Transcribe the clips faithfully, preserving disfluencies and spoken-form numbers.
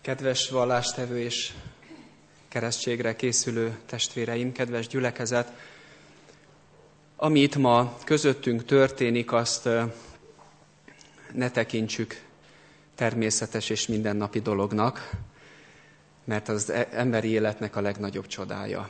Kedves vallástevő és keresztségre készülő testvéreim, kedves gyülekezet! Ami itt ma közöttünk történik, azt ne tekintsük természetes és mindennapi dolognak, mert az emberi életnek a legnagyobb csodája.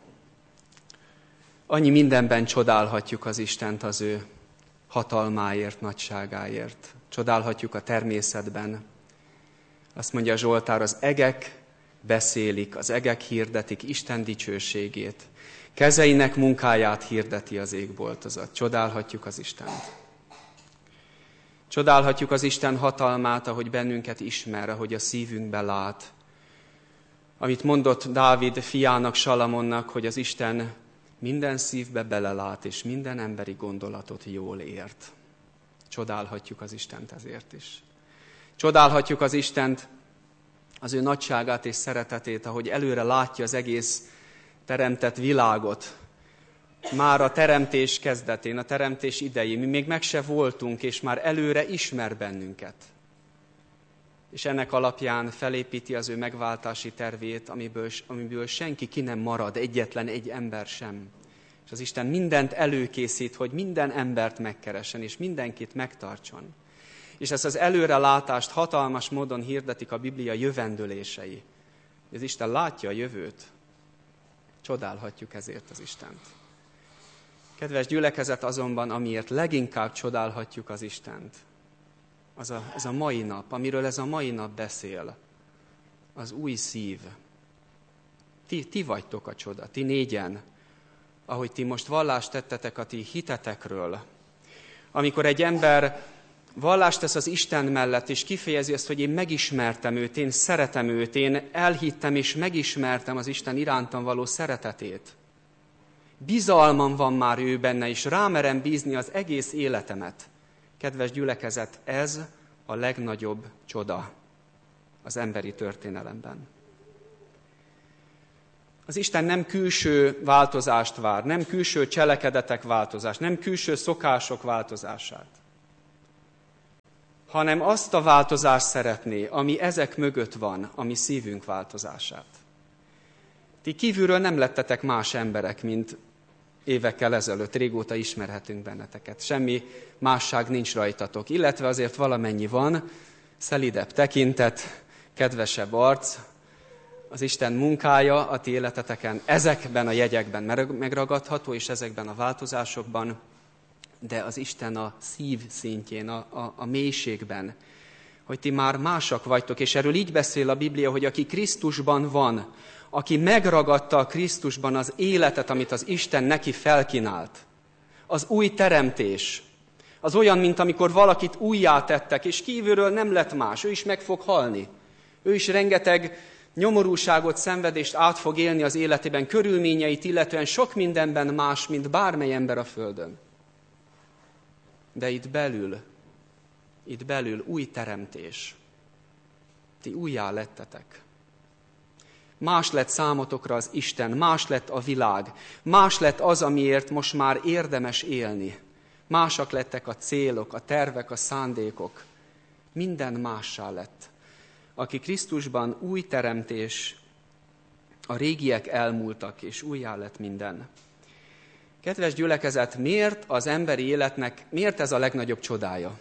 Annyi mindenben csodálhatjuk az Istent az ő hatalmáért, nagyságáért. Csodálhatjuk a természetben. Azt mondja a Zsoltár, az egek beszélik, az egek hirdetik Isten dicsőségét. Kezeinek munkáját hirdeti az égboltozat. Csodálhatjuk az Istent. Csodálhatjuk az Isten hatalmát, ahogy bennünket ismer, ahogy a szívünkbe lát. Amit mondott Dávid fiának, Salamonnak, hogy az Isten minden szívbe belelát, és minden emberi gondolatot jól ért. Csodálhatjuk az Istent ezért is. Csodálhatjuk az Istent, az ő nagyságát és szeretetét, ahogy előre látja az egész teremtett világot. Már a teremtés kezdetén, a teremtés idején, mi még meg se voltunk, és már előre ismer bennünket. És ennek alapján felépíti az ő megváltási tervét, amiből, amiből senki ki nem marad, egyetlen egy ember sem. És az Isten mindent előkészít, hogy minden embert megkeressen, és mindenkit megtartson. És ezt az előrelátást hatalmas módon hirdetik a Biblia jövendőlései. Az Isten látja a jövőt. Csodálhatjuk ezért az Istent. Kedves gyülekezet, azonban, amiért leginkább csodálhatjuk az Istent, az a, ez a mai nap, amiről ez a mai nap beszél, az új szív. Ti, ti vagytok a csoda, ti négyen, ahogy ti most vallást tettetek a ti hitetekről. Amikor egy ember vallást tesz az Isten mellett, és kifejezi azt, hogy én megismertem őt, én szeretem őt, én elhittem és megismertem az Isten irántam való szeretetét. Bizalmam van már ő benne, és rámerem bízni az egész életemet. Kedves gyülekezet, ez a legnagyobb csoda az emberi történelemben. Az Isten nem külső változást vár, nem külső cselekedetek változást, nem külső szokások változását, hanem azt a változást szeretné, ami ezek mögött van, a mi szívünk változását. Ti kívülről nem lettetek más emberek, mint évekkel ezelőtt, régóta ismerhetünk benneteket. Semmi másság nincs rajtatok, illetve azért valamennyi van, szelidebb tekintet, kedvesebb arc, az Isten munkája a ti életeteken ezekben a jegyekben megragadható, és ezekben a változásokban, de az Isten a szív szintjén, a, a, a mélységben, hogy ti már másak vagytok, és erről így beszél a Biblia, hogy aki Krisztusban van, aki megragadta a Krisztusban az életet, amit az Isten neki felkínált, az új teremtés, az olyan, mint amikor valakit újjá tettek, és kívülről nem lett más, ő is meg fog halni. Ő is rengeteg nyomorúságot, szenvedést át fog élni az életében, körülményeit illetően sok mindenben más, mint bármely ember a földön. De itt belül, itt belül új teremtés. Ti újjá lettetek. Más lett számotokra az Isten, más lett a világ, más lett az, amiért most már érdemes élni. Másak lettek a célok, a tervek, a szándékok. Minden mássá lett. Aki Krisztusban új teremtés, a régiek elmúltak, és újjá lett minden. Kedves gyülekezet, miért az emberi életnek, miért ez a legnagyobb csodája?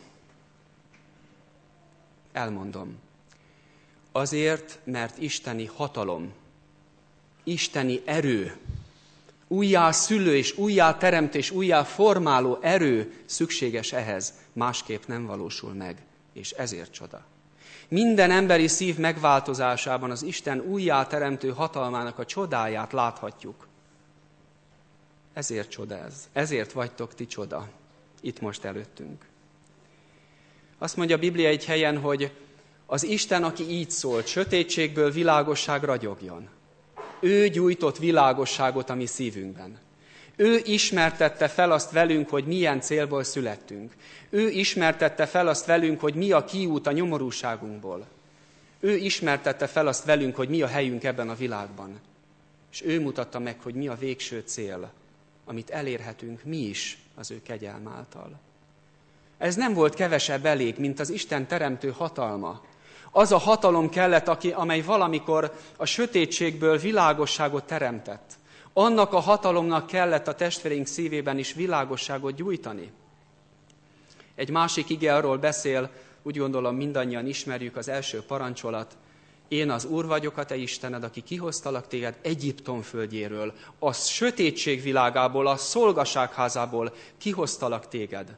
Elmondom. Azért, mert isteni hatalom, isteni erő, újjá szülő és újjá teremtő és újjá formáló erő szükséges ehhez, másképp nem valósul meg, és ezért csoda. Minden emberi szív megváltozásában az Isten újjá teremtő hatalmának a csodáját láthatjuk. Ezért csoda ez. Ezért vagytok ti csoda. Itt most előttünk. Azt mondja a Biblia egy helyen, hogy az Isten, aki így szólt, sötétségből világosság ragyogjon. Ő gyújtott világosságot a mi szívünkben. Ő ismertette fel azt velünk, hogy milyen célból születtünk. Ő ismertette fel azt velünk, hogy mi a kiút a nyomorúságunkból. Ő ismertette fel azt velünk, hogy mi a helyünk ebben a világban. És ő mutatta meg, hogy mi a végső cél, amit elérhetünk mi is az ő kegyelm által. Ez nem volt kevesebb elég, mint az Isten teremtő hatalma, Az a hatalom kellett, aki, amely valamikor a sötétségből világosságot teremtett. Annak a hatalomnak kellett a testvéreink szívében is világosságot gyújtani. Egy másik ige arról beszél, úgy gondolom mindannyian ismerjük, az első parancsolat. Én az Úr vagyok, a te Istened, aki kihoztalak téged Egyiptom földjéről, a sötétség világából, a szolgaságházából kihoztalak téged.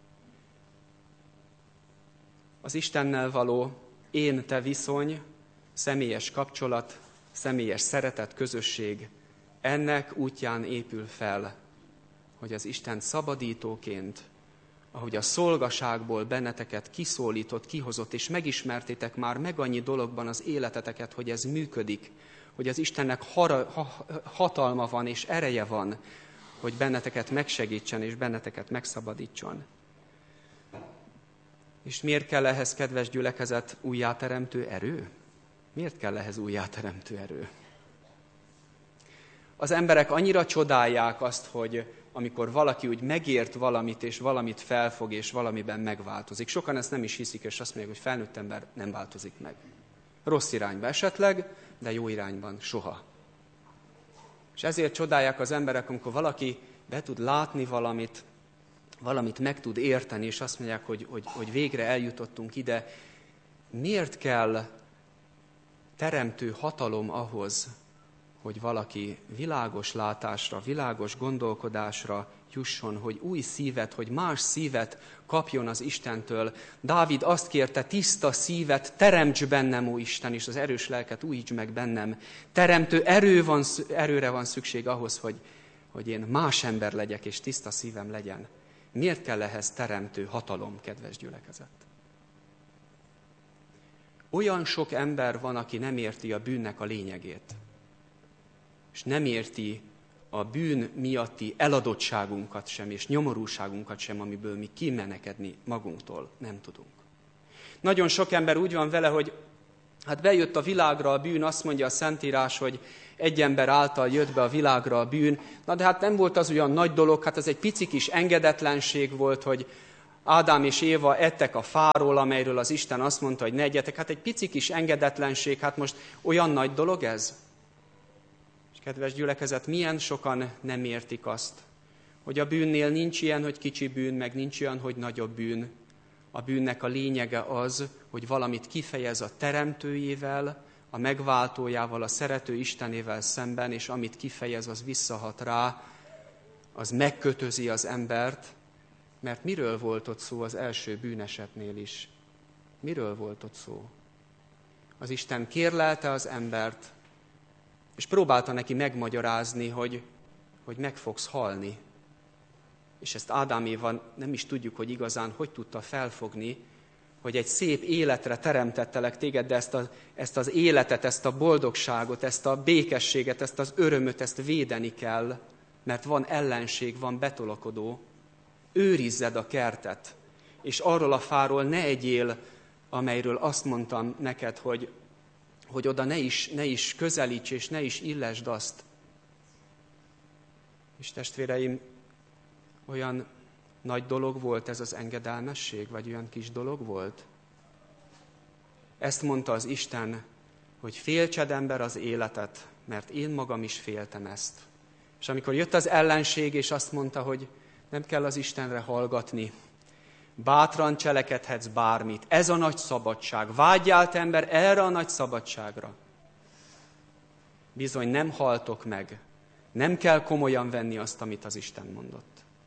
Az Istennel való én-te viszony, személyes kapcsolat, személyes szeretet, közösség, ennek útján épül fel, hogy az Isten szabadítóként, ahogy a szolgaságból benneteket kiszólított, kihozott, és megismertétek már meg annyi dologban az életeteket, hogy ez működik, hogy az Istennek hara, ha, hatalma van és ereje van, hogy benneteket megsegítsen és benneteket megszabadítson. És miért kell ehhez, kedves gyülekezet, újjáteremtő erő? Miért kell ehhez újjáteremtő erő? Az emberek annyira csodálják azt, hogy amikor valaki úgy megért valamit, és valamit felfog, és valamiben megváltozik. Sokan ezt nem is hiszik, és azt mondják, hogy felnőtt ember nem változik meg. Rossz irányba esetleg, de jó irányban soha. És ezért csodálják az emberek, amikor valaki be tud látni valamit, valamit meg tud érteni, és azt mondják, hogy, hogy, hogy végre eljutottunk ide. Miért kell teremtő hatalom ahhoz, hogy valaki világos látásra, világos gondolkodásra jusson, hogy új szívet, hogy más szívet kapjon az Istentől. Dávid azt kérte, tiszta szívet teremts bennem, ó Isten, és az erős lelket újíts meg bennem. Teremtő erő van, erőre van szükség ahhoz, hogy, hogy én más ember legyek, és tiszta szívem legyen. Miért kell ehhez teremtő hatalom, kedves gyülekezet? Olyan sok ember van, aki nem érti a bűnnek a lényegét, és nem érti a bűn miatti eladottságunkat sem, és nyomorúságunkat sem, amiből mi kimenekedni magunktól nem tudunk. Nagyon sok ember úgy van vele, hogy hát bejött a világra a bűn, azt mondja a Szentírás, hogy egy ember által jött be a világra a bűn. Na de hát nem volt az olyan nagy dolog, hát ez egy pici kis engedetlenség volt, hogy Ádám és Éva ettek a fáról, amelyről az Isten azt mondta, hogy ne egyetek. Hát egy pici kis engedetlenség, hát most olyan nagy dolog ez? És kedves gyülekezet, milyen sokan nem értik azt, hogy a bűnnél nincs ilyen, hogy kicsi bűn, meg nincs olyan, hogy nagyobb bűn. A bűnnek a lényege az, hogy valamit kifejez a teremtőjével, a megváltójával, a szerető Istenével szemben, és amit kifejez, az visszahat rá, az megkötözi az embert, mert miről volt ott szó az első bűnesetnél is? Miről volt ott szó? Az Isten kérlelte az embert, és próbálta neki megmagyarázni, hogy, hogy meg fogsz halni. És ezt Ádáméval nem is tudjuk, hogy igazán hogy tudta felfogni, hogy egy szép életre teremtettelek téged, de ezt, a, ezt az életet, ezt a boldogságot, ezt a békességet, ezt az örömöt, ezt védeni kell, mert van ellenség, van betolakodó. Őrizzed a kertet, és arról a fáról ne egyél, amelyről azt mondtam neked, hogy, hogy oda ne is, ne is közelíts, és ne is illesd azt. És testvéreim, olyan nagy dolog volt ez az engedelmesség, vagy olyan kis dolog volt? Ezt mondta az Isten, hogy féltsed ember az életet, mert én magam is féltem ezt. És amikor jött az ellenség, és azt mondta, hogy nem kell az Istenre hallgatni, bátran cselekedhetsz bármit, ez a nagy szabadság, vágyjál te ember erre a nagy szabadságra. Bizony nem haltok meg, nem kell komolyan venni azt, amit az Isten mondott.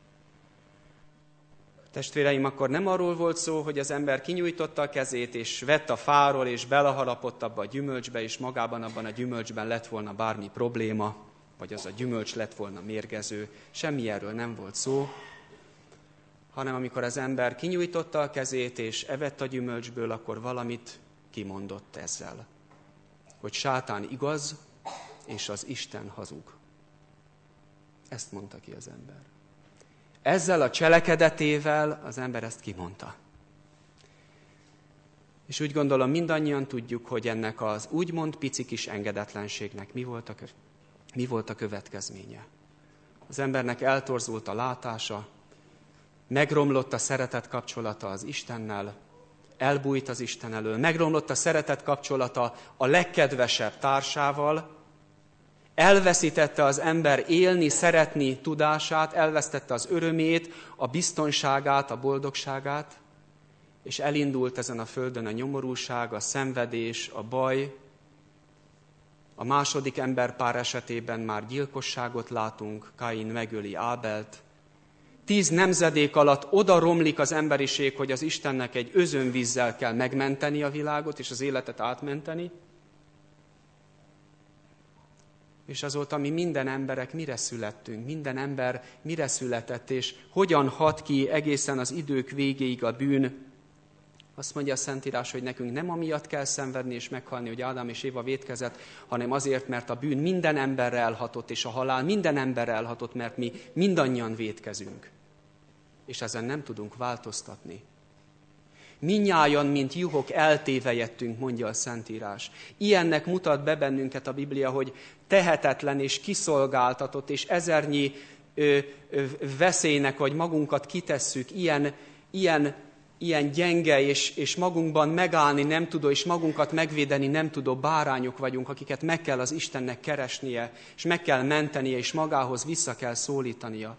Testvéreim, akkor nem arról volt szó, hogy az ember kinyújtotta a kezét, és vett a fáról, és beleharapott abba a gyümölcsbe, és magában abban a gyümölcsben lett volna bármi probléma, vagy az a gyümölcs lett volna mérgező. Semmi erről nem volt szó, hanem amikor az ember kinyújtotta a kezét, és evett a gyümölcsből, akkor valamit kimondott ezzel. Hogy sátán igaz, és az Isten hazug. Ezt mondta ki az ember. Ezzel a cselekedetével az ember ezt kimondta. És úgy gondolom, mindannyian tudjuk, hogy ennek az úgymond pici kis engedetlenségnek mi volt a, mi volt a következménye. Az embernek eltorzult a látása, megromlott a szeretet kapcsolata az Istennel, elbújt az Isten elől, megromlott a szeretet kapcsolata a legkedvesebb társával, elveszítette az ember élni, szeretni tudását, elvesztette az örömét, a biztonságát, a boldogságát, és elindult ezen a földön a nyomorúság, a szenvedés, a baj. A második emberpár esetében már gyilkosságot látunk, Káin megöli Ábelt. Tíz nemzedék alatt oda romlik az emberiség, hogy az Istennek egy özönvízzel kell megmenteni a világot, és az életet átmenteni. És azóta mi minden emberek mire születtünk, minden ember mire született, és hogyan hat ki egészen az idők végéig a bűn. Azt mondja a Szentírás, hogy nekünk nem amiatt kell szenvedni és meghalni, hogy Ádám és Éva vétkezett, hanem azért, mert a bűn minden emberre elhatott, és a halál minden emberre elhatott, mert mi mindannyian vétkezünk. És ezen nem tudunk változtatni. Mindnyájan, mint juhok eltévejettünk, mondja a Szentírás. Ilyennek mutat be bennünket a Biblia, hogy tehetetlen és kiszolgáltatott, és ezernyi ö, ö, veszélynek, vagy magunkat kitesszük, ilyen, ilyen, ilyen gyenge, és, és magunkban megállni nem tudó, és magunkat megvédeni nem tudó bárányok vagyunk, akiket meg kell az Istennek keresnie, és meg kell mentenie, és magához vissza kell szólítania.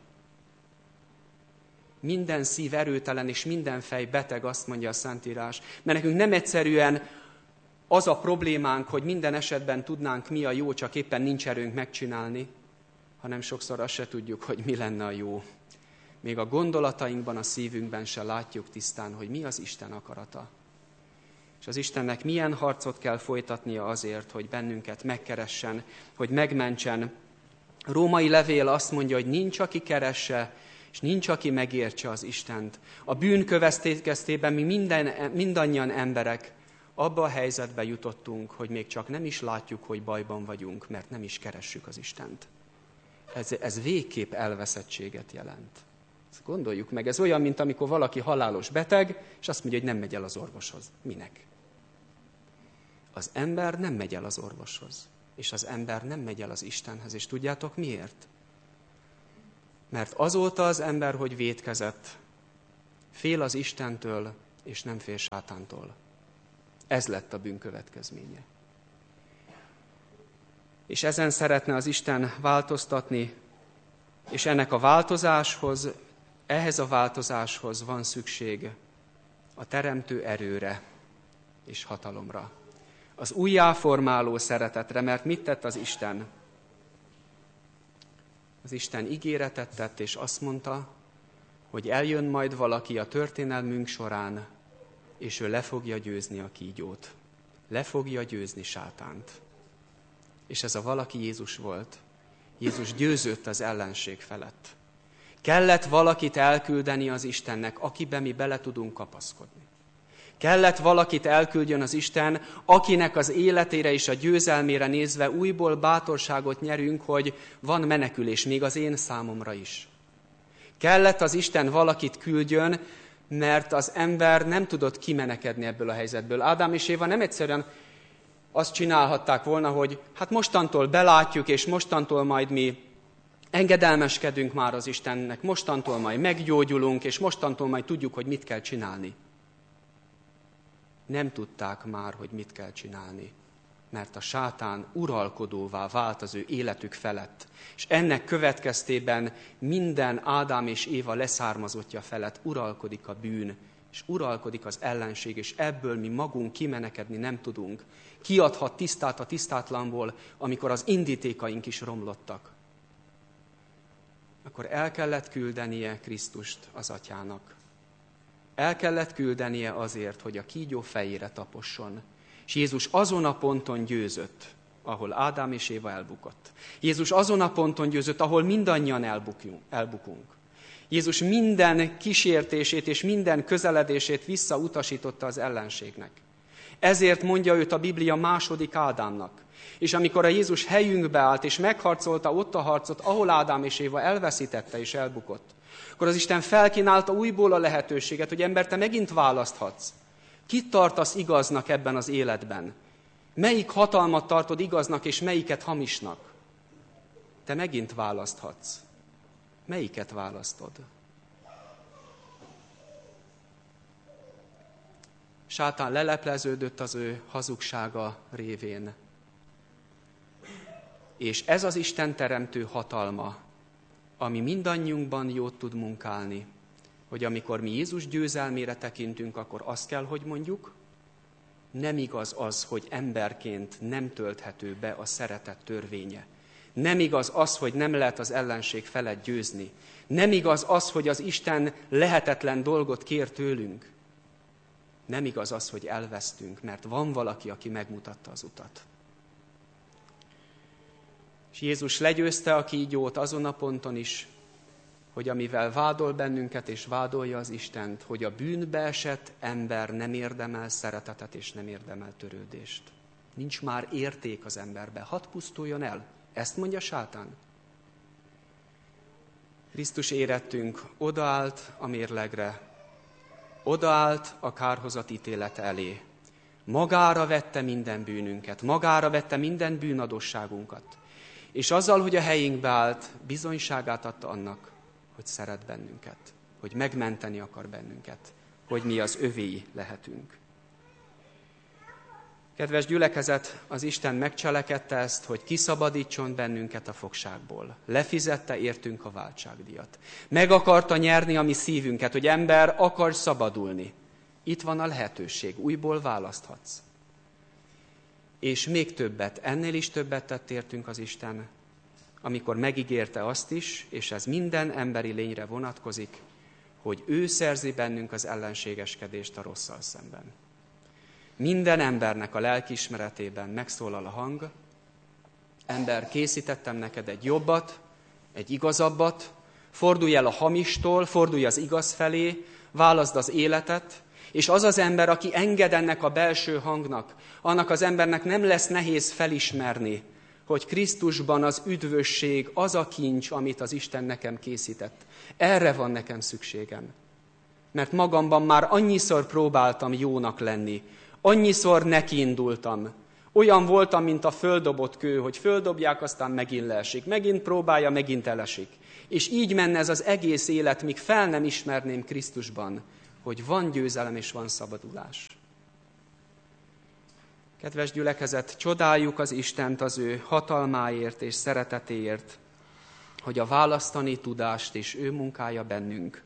Minden szív erőtelen, és minden fej beteg, azt mondja a Szentírás. Mert nekünk nem egyszerűen az a problémánk, hogy minden esetben tudnánk mi a jó, csak éppen nincs erőnk megcsinálni, hanem sokszor azt se tudjuk, hogy mi lenne a jó. Még a gondolatainkban, a szívünkben se látjuk tisztán, hogy mi az Isten akarata. És az Istennek milyen harcot kell folytatnia azért, hogy bennünket megkeressen, hogy megmentsen. A római levél azt mondja, hogy nincs, aki keresse, és nincs, aki megértse az Istent. A bűn következtében mi minden, mindannyian emberek abba a helyzetbe jutottunk, hogy még csak nem is látjuk, hogy bajban vagyunk, mert nem is keressük az Istent. Ez, ez végképp elveszettséget jelent. Ezt gondoljuk meg, ez olyan, mint amikor valaki halálos beteg, és azt mondja, hogy nem megy el az orvoshoz. Minek? Az ember nem megy el az orvoshoz, és az ember nem megy el az Istenhez, és tudjátok miért? Mert azóta az ember, hogy vétkezett, fél az Istentől, és nem fél sátántól. Ez lett a bűn következménye. És ezen szeretne az Isten változtatni, és ennek a változáshoz, ehhez a változáshoz van szükség a teremtő erőre és hatalomra. Az újjáformáló szeretetre, mert mit tett az Isten? Az Isten ígéretet tett, és azt mondta, hogy eljön majd valaki a történelmünk során, és ő le fogja győzni a kígyót. Le fogja győzni sátánt. És ez a valaki Jézus volt. Jézus győzött az ellenség felett. Kellett valakit elküldeni az Istennek, akiben mi bele tudunk kapaszkodni. Kellett valakit elküldjön az Isten, akinek az életére és a győzelmére nézve újból bátorságot nyerünk, hogy van menekülés, még az én számomra is. Kellett az Isten valakit küldjön, mert az ember nem tudott kimenekedni ebből a helyzetből. Ádám és Éva nem egyszerűen azt csinálhatták volna, hogy hát mostantól belátjuk, és mostantól majd mi engedelmeskedünk már az Istennek, mostantól majd meggyógyulunk, és mostantól majd tudjuk, hogy mit kell csinálni. Nem tudták már, hogy mit kell csinálni, mert a sátán uralkodóvá vált az ő életük felett. És ennek következtében minden Ádám és Éva leszármazottja felett uralkodik a bűn, és uralkodik az ellenség, és ebből mi magunk kimenekedni nem tudunk. Kiadhat tisztát a tisztátlanból, amikor az indítékaink is romlottak. Akkor el kellett küldenie Krisztust az Atyának. El kellett küldenie azért, hogy a kígyó fejére taposson. És Jézus azon a ponton győzött, ahol Ádám és Éva elbukott. Jézus azon a ponton győzött, ahol mindannyian elbukunk. Jézus minden kísértését és minden közeledését visszautasította az ellenségnek. Ezért mondja őt a Biblia második Ádámnak. És amikor a Jézus helyünkbe állt, és megharcolta ott a harcot, ahol Ádám és Éva elveszítette és elbukott, akkor az Isten felkínálta újból a lehetőséget, hogy ember, te megint választhatsz. Kit tartasz igaznak ebben az életben? Melyik hatalmat tartod igaznak, és melyiket hamisnak? Te megint választhatsz. Melyiket választod? Sátán lelepleződött az ő hazugsága révén. És ez az Isten teremtő hatalma, ami mindannyiunkban jót tud munkálni, hogy amikor mi Jézus győzelmére tekintünk, akkor azt kell, hogy mondjuk, nem igaz az, hogy emberként nem tölthető be a szeretet törvénye. Nem igaz az, hogy nem lehet az ellenség felett győzni. Nem igaz az, hogy az Isten lehetetlen dolgot kér tőlünk. Nem igaz az, hogy elvesztünk, mert van valaki, aki megmutatta az utat. És Jézus legyőzte a kígyót azon a ponton is, hogy amivel vádol bennünket és vádolja az Istent, hogy a bűnbe esett ember nem érdemel szeretetet és nem érdemel törődést. Nincs már érték az emberbe, hadd pusztuljon el. Ezt mondja sátán. Krisztus érettünk odaállt a mérlegre, odaállt a kárhozat ítélete elé. Magára vette minden bűnünket, magára vette minden bűnadosságunkat. És azzal, hogy a helyünkbe állt, bizonyságát adta annak, hogy szeret bennünket, hogy megmenteni akar bennünket, hogy mi az övéi lehetünk. Kedves gyülekezet, az Isten megcselekedte ezt, hogy kiszabadítson bennünket a fogságból. Lefizette értünk a váltságdíjat. Meg akarta nyerni a mi szívünket, hogy ember akar szabadulni. Itt van a lehetőség, újból választhatsz. És még többet, ennél is többet tett értünk az Isten, amikor megígérte azt is, és ez minden emberi lényre vonatkozik, hogy ő szerzi bennünk az ellenségeskedést a rosszal szemben. Minden embernek a lelkiismeretében megszólal a hang, ember, készítettem neked egy jobbat, egy igazabbat, fordulj el a hamistól, fordulj az igaz felé, válaszd az életet, és az az ember, aki enged ennek a belső hangnak, annak az embernek nem lesz nehéz felismerni, hogy Krisztusban az üdvösség az a kincs, amit az Isten nekem készített. Erre van nekem szükségem. Mert magamban már annyiszor próbáltam jónak lenni, annyiszor nekiindultam. Olyan voltam, mint a földobott kő, hogy földobják, aztán megint leesik. Megint próbálja, megint elesik. És így menne ez az egész élet, míg fel nem ismerném Krisztusban, hogy van győzelem és van szabadulás. Kedves gyülekezet, csodáljuk az Istent az ő hatalmáért és szeretetéért, hogy a választani tudást és ő munkálja bennünk.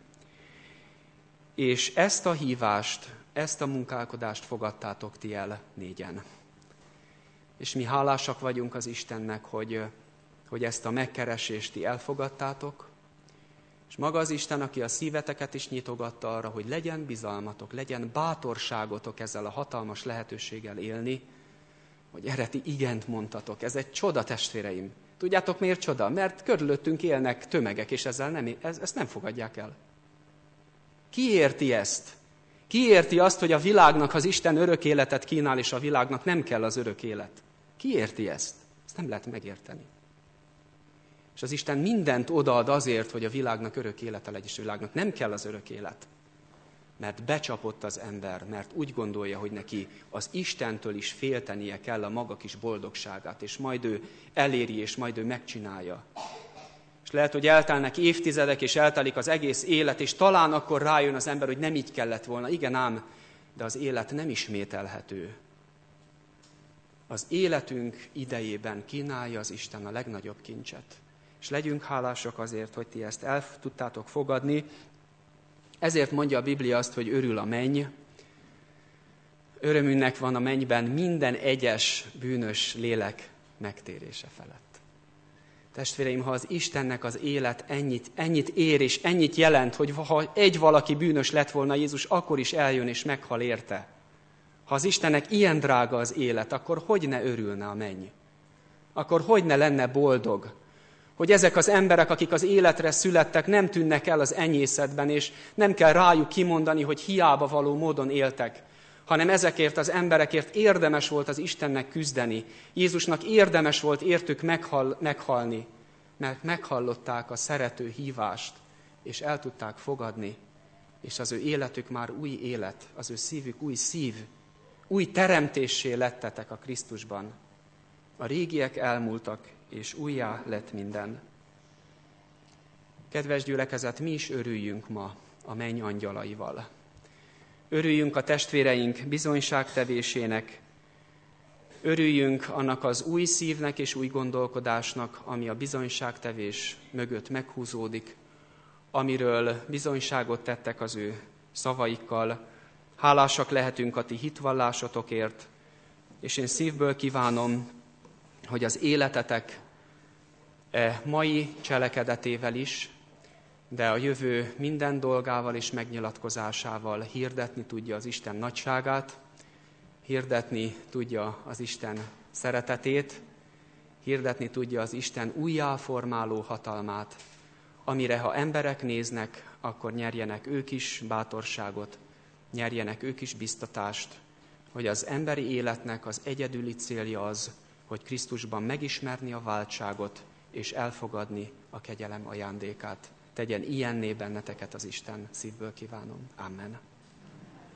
És ezt a hívást, ezt a munkálkodást fogadtátok ti el négyen. És mi hálásak vagyunk az Istennek, hogy, hogy ezt a megkeresést ti elfogadtátok, és maga az Isten, aki a szíveteket is nyitogatta arra, hogy legyen bizalmatok, legyen bátorságotok ezzel a hatalmas lehetőséggel élni, hogy erre ti igent mondtatok. Ez egy csoda, testvéreim. Tudjátok miért csoda? Mert körülöttünk élnek tömegek, és ezzel nem, ez, ezt nem fogadják el. Ki érti ezt? Ki érti azt, hogy a világnak az Isten örök életet kínál, és a világnak nem kell az örök élet? Ki érti ezt? Ezt nem lehet megérteni. És az Isten mindent odaad azért, hogy a világnak örök élete legyen, és a világnak nem kell az örök élet. Mert becsapott az ember, mert úgy gondolja, hogy neki az Istentől is féltenie kell a maga kis boldogságát, és majd ő eléri, és majd ő megcsinálja. És lehet, hogy eltelnek évtizedek, és eltelik az egész élet, és talán akkor rájön az ember, hogy nem így kellett volna. Igen ám, de az élet nem ismételhető. Az életünk idejében kínálja az Isten a legnagyobb kincset. És legyünk hálásak azért, hogy ti ezt el tudtátok fogadni. Ezért mondja a Biblia azt, hogy örül a menny. Örömünknek van a mennyben minden egyes bűnös lélek megtérése felett. Testvéreim, ha az Istennek az élet ennyit, ennyit ér és ennyit jelent, hogy ha egy valaki bűnös lett volna, Jézus akkor is eljön és meghal érte. Ha az Istennek ilyen drága az élet, akkor hogy ne örülne a menny? Akkor hogy ne lenne boldog? Hogy ezek az emberek, akik az életre születtek, nem tűnnek el az enyészetben, és nem kell rájuk kimondani, hogy hiába való módon éltek, hanem ezekért az emberekért érdemes volt az Istennek küzdeni. Jézusnak érdemes volt értük meghal, meghalni, mert meghallották a szerető hívást, és el tudták fogadni, és az ő életük már új élet, az ő szívük új szív, új teremtéssé lettetek a Krisztusban. A régiek elmúltak, és újjá lett minden. Kedves gyülekezet, mi is örüljünk ma a menny angyalaival. Örüljünk a testvéreink bizonyságtevésének, örüljünk annak az új szívnek és új gondolkodásnak, ami a bizonyságtevés mögött meghúzódik, amiről bizonyságot tettek az ő szavaikkal. Hálásak lehetünk a ti hitvallásotokért, és én szívből kívánom, hogy az életetek e mai cselekedetével is, de a jövő minden dolgával és megnyilatkozásával hirdetni tudja az Isten nagyságát, hirdetni tudja az Isten szeretetét, hirdetni tudja az Isten újjáformáló hatalmát, amire ha emberek néznek, akkor nyerjenek ők is bátorságot, nyerjenek ők is biztatást, hogy az emberi életnek az egyedüli célja az, hogy Krisztusban megismerni a váltságot és elfogadni a kegyelem ajándékát. Tegyen ilyenné benneteket az Isten, szívből kívánom. Amen.